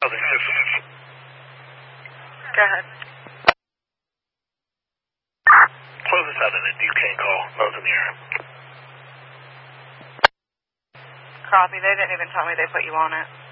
Go ahead. Close this out in a Duquesne call. Both in the air. Copy. They didn't even tell me they put you on it.